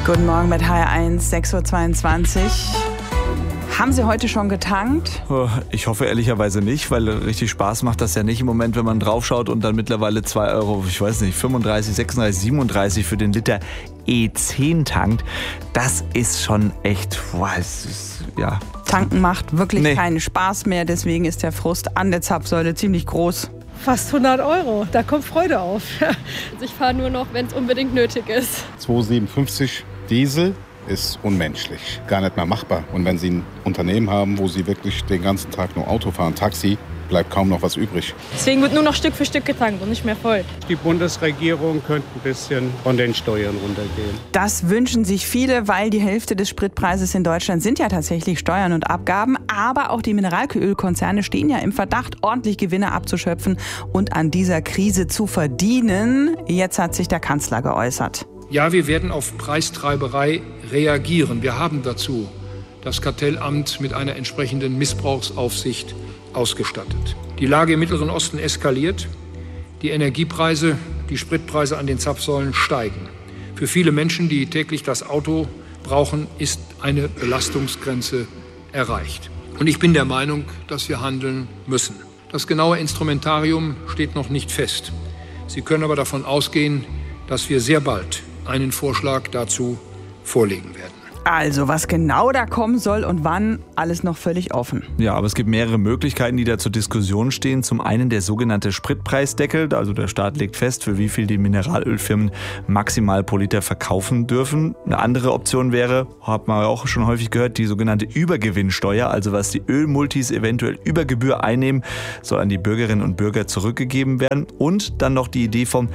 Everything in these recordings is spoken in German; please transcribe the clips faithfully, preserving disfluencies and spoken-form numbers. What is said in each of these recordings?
Guten Morgen mit H R eins, sechs Uhr zweiundzwanzig. Haben Sie heute schon getankt? Ich hoffe ehrlicherweise nicht, weil richtig Spaß macht das ja nicht im Moment, wenn man draufschaut und dann mittlerweile zwei Euro, ich weiß nicht, fünfunddreißig, sechsunddreißig, siebenunddreißig für den Liter E zehn tankt. Das ist schon echt, boah, es ist, ja. Tanken macht wirklich Nee. keinen Spaß mehr, deswegen ist der Frust an der Zapfsäule ziemlich groß. Fast hundert Euro, da kommt Freude auf. Ich fahre nur noch, wenn es unbedingt nötig ist. zwei Komma siebenundfünfzig Diesel ist unmenschlich, gar nicht mehr machbar. Und wenn Sie ein Unternehmen haben, wo Sie wirklich den ganzen Tag nur Auto fahren, Taxi, bleibt kaum noch was übrig. Deswegen wird nur noch Stück für Stück getankt und nicht mehr voll. Die Bundesregierung könnte ein bisschen von den Steuern runtergehen. Das wünschen sich viele, weil die Hälfte des Spritpreises in Deutschland sind ja tatsächlich Steuern und Abgaben. Aber auch die Mineralölkonzerne stehen ja im Verdacht, ordentlich Gewinne abzuschöpfen und an dieser Krise zu verdienen. Jetzt hat sich der Kanzler geäußert. Ja, wir werden auf Preistreiberei reagieren. Wir haben dazu das Kartellamt mit einer entsprechenden Missbrauchsaufsicht ausgestattet. Die Lage im Mittleren Osten eskaliert. Die Energiepreise, die Spritpreise an den Zapfsäulen steigen. Für viele Menschen, die täglich das Auto brauchen, ist eine Belastungsgrenze erreicht. Und ich bin der Meinung, dass wir handeln müssen. Das genaue Instrumentarium steht noch nicht fest. Sie können aber davon ausgehen, dass wir sehr bald einen Vorschlag dazu vorlegen werden. Also, was genau da kommen soll und wann, alles noch völlig offen. Ja, aber es gibt mehrere Möglichkeiten, die da zur Diskussion stehen. Zum einen der sogenannte Spritpreisdeckel, also der Staat legt fest, für wie viel die Mineralölfirmen maximal pro Liter verkaufen dürfen. Eine andere Option wäre, hat man auch schon häufig gehört, die sogenannte Übergewinnsteuer, also was die Ölmultis eventuell über Gebühr einnehmen, soll an die Bürgerinnen und Bürger zurückgegeben werden. Und dann noch die Idee vom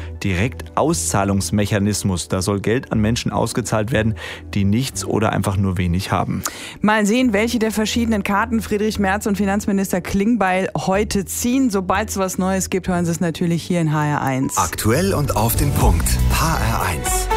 Direktauszahlungsmechanismus. Da soll Geld an Menschen ausgezahlt werden, die nichts oder einfach nur wenig haben. Mal sehen, welche der verschiedenen Karten Friedrich Merz und Finanzminister Klingbeil heute ziehen. Sobald es was Neues gibt, hören Sie es natürlich hier in H R eins. Aktuell und auf den Punkt. H R eins.